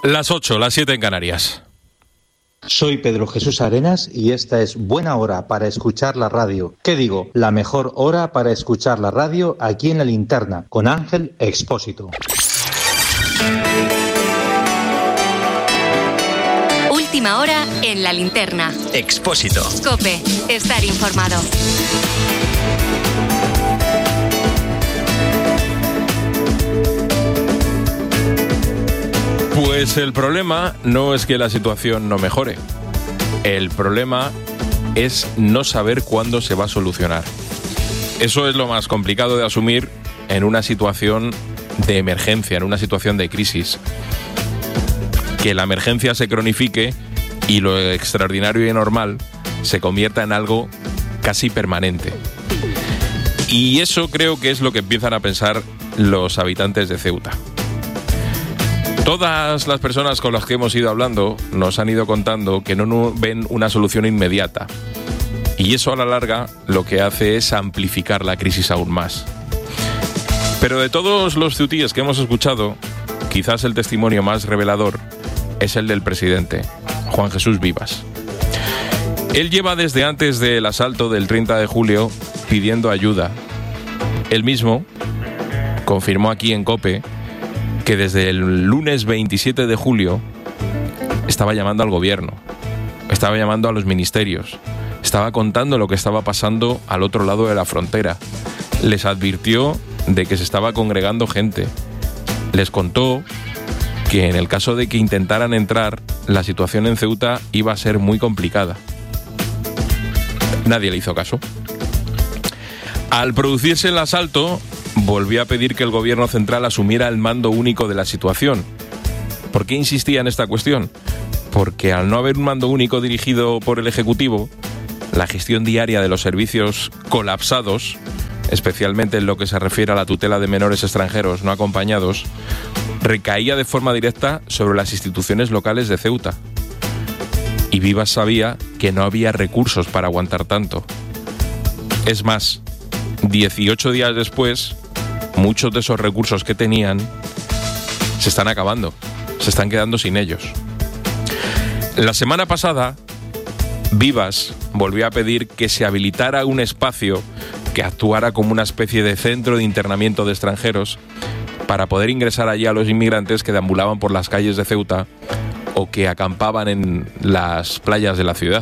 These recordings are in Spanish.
Las 8, las 7 en Canarias. Soy Pedro Jesús Arenas y esta es buena hora para escuchar la radio. ¿Qué digo? La mejor hora para escuchar la radio aquí en La Linterna, con Ángel Expósito. Última hora en La Linterna. Expósito. COPE. Estar informado. Pues el problema no es que la situación no mejore. El problema es no saber cuándo se va a solucionar. Eso es lo más complicado de asumir en una situación de emergencia, en una situación de crisis. Que la emergencia se cronifique y lo extraordinario y normal se convierta en algo casi permanente. Y eso creo que es lo que empiezan a pensar los habitantes de Ceuta. Todas las personas con las que hemos ido hablando nos han ido contando que no ven una solución inmediata. Y eso a la larga lo que hace es amplificar la crisis aún más. Pero de todos los ceutíes que hemos escuchado, quizás el testimonio más revelador es el del presidente, Juan Jesús Vivas. Él lleva desde antes del asalto del 30 de julio pidiendo ayuda. Él mismo confirmó aquí en COPE que desde el lunes 27 de julio estaba llamando al gobierno, estaba llamando a los ministerios, estaba contando lo que estaba pasando al otro lado de la frontera. Les advirtió de que se estaba congregando gente. Les contó que en el caso de que intentaran entrar, la situación en Ceuta iba a ser muy complicada. Nadie le hizo caso. Al producirse el asalto, volvió a pedir que el gobierno central asumiera el mando único de la situación. ¿Por qué insistía en esta cuestión? Porque al no haber un mando único dirigido por el Ejecutivo, la gestión diaria de los servicios colapsados, especialmente en lo que se refiere a la tutela de menores extranjeros no acompañados, recaía de forma directa sobre las instituciones locales de Ceuta. Y Vivas sabía que no había recursos para aguantar tanto. Es más, 18 días después, muchos de esos recursos que tenían se están acabando, se están quedando sin ellos. La semana pasada, Vivas volvió a pedir que se habilitara un espacio que actuara como una especie de centro de internamiento de extranjeros para poder ingresar allí a los inmigrantes que deambulaban por las calles de Ceuta o que acampaban en las playas de la ciudad.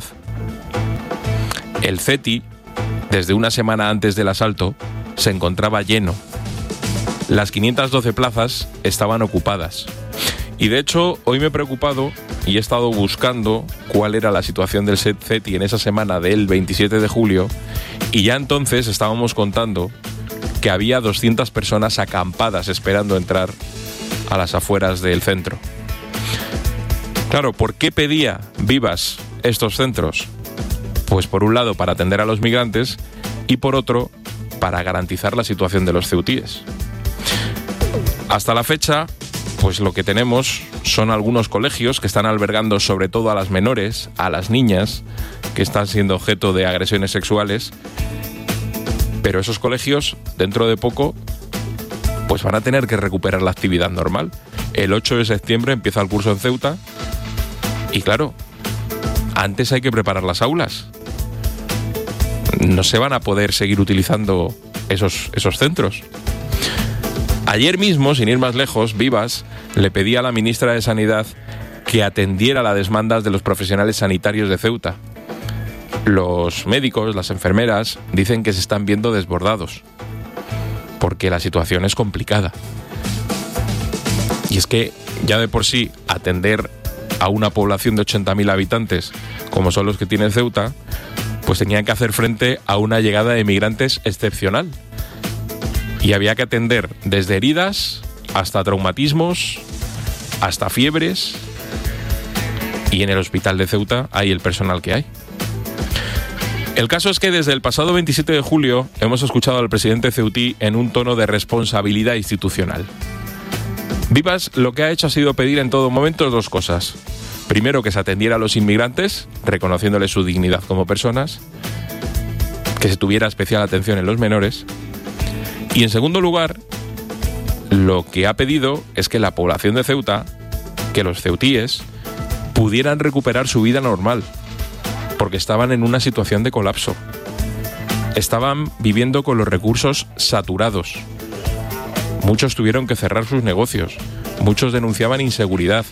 El CETI, desde una semana antes del asalto, se encontraba lleno. Las 512 plazas estaban ocupadas. Y de hecho, hoy me he preocupado y he estado buscando cuál era la situación del CETI en esa semana del 27 de julio y ya entonces estábamos contando que había 200 personas acampadas esperando entrar a las afueras del centro. Claro, ¿por qué pedía Vivas estos centros? Pues por un lado para atender a los migrantes y por otro para garantizar la situación de los ceutíes. Hasta la fecha, pues lo que tenemos son algunos colegios que están albergando sobre todo a las menores, a las niñas, que están siendo objeto de agresiones sexuales. Pero esos colegios, dentro de poco, pues van a tener que recuperar la actividad normal. El 8 de septiembre empieza el curso en Ceuta y claro, antes hay que preparar las aulas. No se van a poder seguir utilizando esos centros. Ayer mismo, sin ir más lejos, Vivas le pedía a la ministra de Sanidad que atendiera las demandas de los profesionales sanitarios de Ceuta. Los médicos, las enfermeras, dicen que se están viendo desbordados, porque la situación es complicada. Y es que ya de por sí atender a una población de 80.000 habitantes, como son los que tiene Ceuta, pues tenían que hacer frente a una llegada de migrantes excepcional. Y había que atender desde heridas hasta traumatismos, hasta fiebres. Y en el hospital de Ceuta hay el personal que hay. El caso es que desde el pasado 27 de julio hemos escuchado al presidente ceutí en un tono de responsabilidad institucional. Vivas lo que ha hecho ha sido pedir en todo momento dos cosas. Primero, que se atendiera a los inmigrantes, reconociéndoles su dignidad como personas, que se tuviera especial atención en los menores. Y en segundo lugar, lo que ha pedido es que la población de Ceuta que los ceutíes pudieran recuperar su vida normal, porque estaban en una situación de colapso. Estaban viviendo con los recursos saturados. Muchos tuvieron que cerrar sus negocios. Muchos denunciaban inseguridad.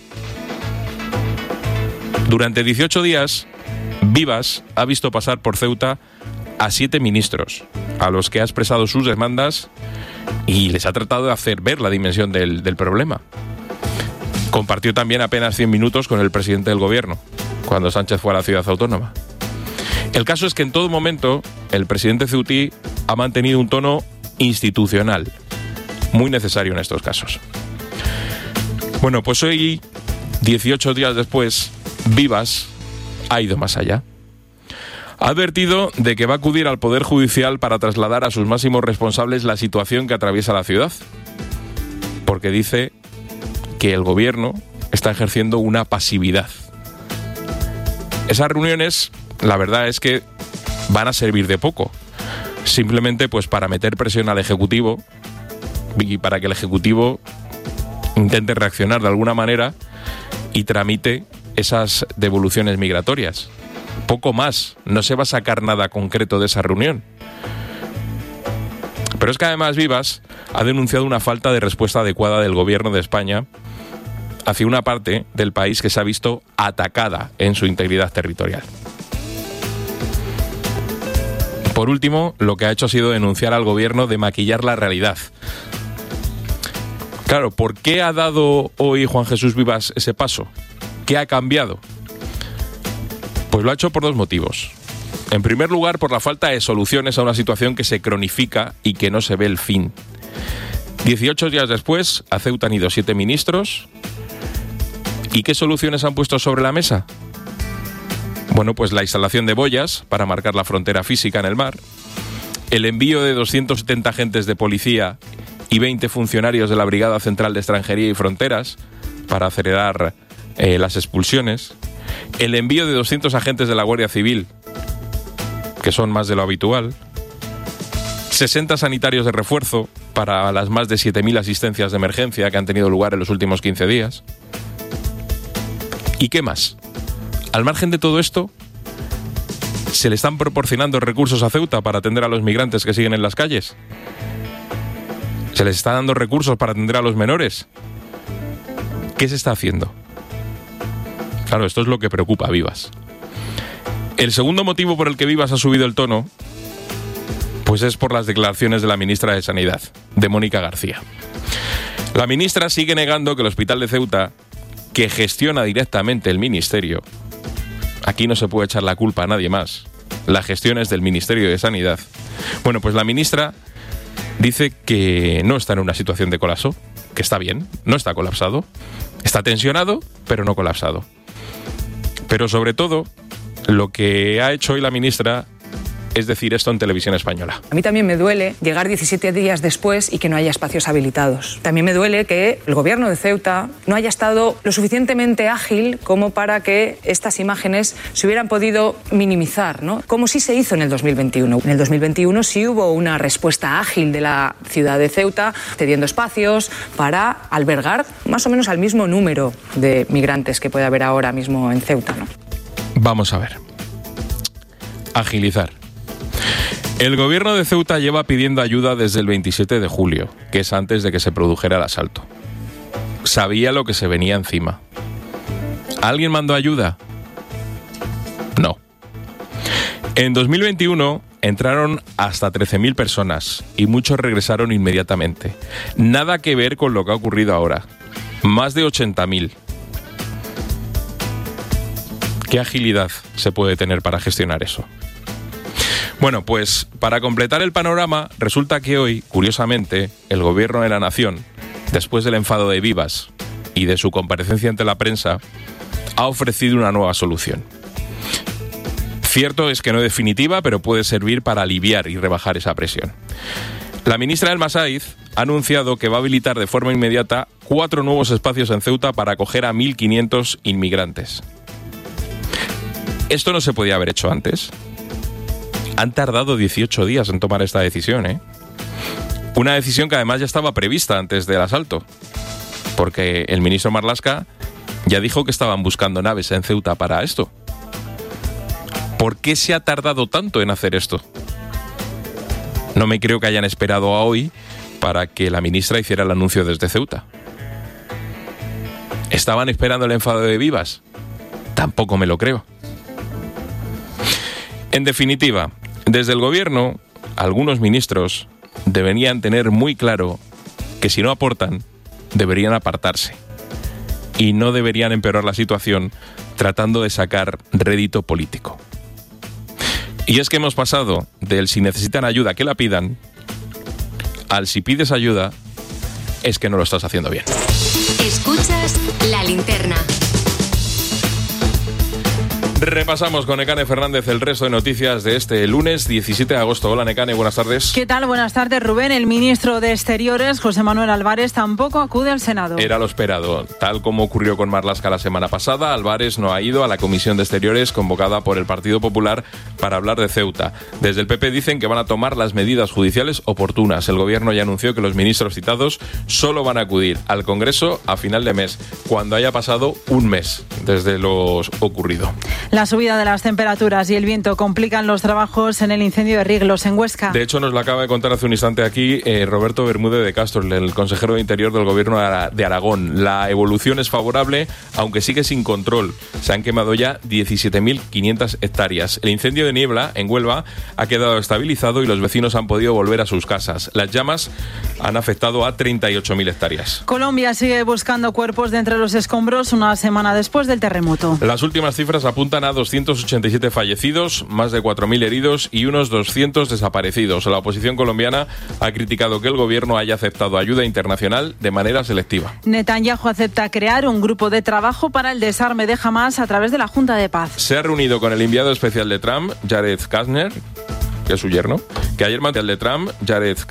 Durante 18 días, Vivas ha visto pasar por Ceuta a 7 ministros, a los que ha expresado sus demandas y les ha tratado de hacer ver la dimensión del problema. Compartió también apenas 100 minutos con el presidente del gobierno, cuando Sánchez fue a la ciudad autónoma. El caso es que en todo momento el presidente ceutí ha mantenido un tono institucional, muy necesario en estos casos. Bueno, pues hoy, 18 días después, Vivas ha ido más allá. Ha advertido de que va a acudir al Poder Judicial para trasladar a sus máximos responsables la situación que atraviesa la ciudad, porque dice que el gobierno está ejerciendo una pasividad. Esas reuniones, la verdad es que van a servir de poco, simplemente pues para meter presión al Ejecutivo y para que el Ejecutivo intente reaccionar de alguna manera y tramite esas devoluciones migratorias. Poco más, no se va a sacar nada concreto de esa reunión. Pero es que además Vivas ha denunciado una falta de respuesta adecuada del gobierno de España hacia una parte del país que se ha visto atacada en su integridad territorial. Por último, lo que ha hecho ha sido denunciar al gobierno de maquillar la realidad. Claro, ¿por qué ha dado hoy Juan Jesús Vivas ese paso? ¿Qué ha cambiado? Pues lo ha hecho por 2 motivos. En primer lugar, por la falta de soluciones a una situación que se cronifica y que no se ve el fin. 18 días después, a Ceuta han ido 7 ministros. ¿Y qué soluciones han puesto sobre la mesa? Bueno, pues la instalación de boyas para marcar la frontera física en el mar, el envío de 270 agentes de policía y 20 funcionarios de la Brigada Central de Extranjería y Fronteras para acelerar las expulsiones, el envío de 200 agentes de la Guardia Civil, que son más de lo habitual, 60 sanitarios de refuerzo para las más de 7.000 asistencias de emergencia que han tenido lugar en los últimos 15 días. ¿Y qué más? Al margen de todo esto, ¿se le están proporcionando recursos a Ceuta para atender a los migrantes que siguen en las calles? ¿Se les está dando recursos para atender a los menores? ¿Qué se está haciendo? Claro, esto es lo que preocupa a Vivas. El segundo motivo por el que Vivas ha subido el tono, pues es por las declaraciones de la ministra de Sanidad, de Mónica García. La ministra sigue negando que el Hospital de Ceuta, que gestiona directamente el Ministerio, aquí no se puede echar la culpa a nadie más, la gestión es del Ministerio de Sanidad. Bueno, pues la ministra dice que no está en una situación de colapso, que está bien, no está colapsado, está tensionado, pero no colapsado. Pero sobre todo, lo que ha hecho hoy la ministra es decir esto en Televisión Española. A mí también me duele llegar 17 días después y que no haya espacios habilitados. También me duele que el gobierno de Ceuta no haya estado lo suficientemente ágil como para que estas imágenes se hubieran podido minimizar, ¿no? Como sí se hizo en el 2021. En el 2021 sí hubo una respuesta ágil de la ciudad de Ceuta, cediendo espacios para albergar más o menos al mismo número de migrantes que puede haber ahora mismo en Ceuta, ¿no? Vamos a ver. Agilizar. El gobierno de Ceuta lleva pidiendo ayuda desde el 27 de julio, que es antes de que se produjera el asalto. Sabía lo que se venía encima. ¿Alguien mandó ayuda? No. En 2021 entraron hasta 13.000 personas y muchos regresaron inmediatamente. Nada que ver con lo que ha ocurrido ahora. Más de 80.000. ¿Qué agilidad se puede tener para gestionar eso? Bueno, pues para completar el panorama, resulta que hoy, curiosamente, el Gobierno de la Nación, después del enfado de Vivas y de su comparecencia ante la prensa, ha ofrecido una nueva solución. Cierto es que no definitiva, pero puede servir para aliviar y rebajar esa presión. La ministra del Masaiz ha anunciado que va a habilitar de forma inmediata 4 nuevos espacios en Ceuta para acoger a 1.500 inmigrantes. Esto no se podía haber hecho antes. Han tardado 18 días en tomar esta decisión, ¿eh? Una decisión que además ya estaba prevista antes del asalto, porque el ministro Marlaska ya dijo que estaban buscando naves en Ceuta para esto. ¿Por qué se ha tardado tanto en hacer esto? No me creo que hayan esperado a hoy para que la ministra hiciera el anuncio desde Ceuta. ¿Estaban esperando el enfado de Vivas? Tampoco me lo creo. En definitiva, desde el gobierno, algunos ministros deberían tener muy claro que si no aportan, deberían apartarse. Y no deberían empeorar la situación tratando de sacar rédito político. Y es que hemos pasado del si necesitan ayuda que la pidan, al si pides ayuda, es que no lo estás haciendo bien. Escuchas La Linterna. Repasamos con Nekane Fernández el resto de noticias de este lunes 17 de agosto. Hola Nekane, buenas tardes. ¿Qué tal? Buenas tardes, Rubén. El ministro de Exteriores, José Manuel Álvarez, tampoco acude al Senado. Era lo esperado. Tal como ocurrió con Marlaska la semana pasada, Álvarez no ha ido a la Comisión de Exteriores convocada por el Partido Popular para hablar de Ceuta. Desde el PP dicen que van a tomar las medidas judiciales oportunas. El gobierno ya anunció que los ministros citados solo van a acudir al Congreso a final de mes, cuando haya pasado un mes desde lo ocurrido. La subida de las temperaturas y el viento complican los trabajos en el incendio de Riglos, en Huesca. De hecho, nos lo acaba de contar hace un instante aquí Roberto Bermúdez de Castro, el consejero de Interior del Gobierno de Aragón. La evolución es favorable, aunque sigue sin control. Se han quemado ya 17.500 hectáreas. El incendio de Niebla, en Huelva, ha quedado estabilizado y los vecinos han podido volver a sus casas. Las llamas han afectado a 38.000 hectáreas. Colombia sigue buscando cuerpos de entre los escombros una semana después del terremoto. Las últimas cifras apuntan a 287 fallecidos, más de 4.000 heridos y unos 200 desaparecidos. La oposición colombiana ha criticado que el gobierno haya aceptado ayuda internacional de manera selectiva. Netanyahu acepta crear un grupo de trabajo para el desarme de Hamás a través de la Junta de Paz. Se ha reunido con el enviado especial de Trump, Jared Kushner, que es su yerno, que ayer mandó al de Trump, Jared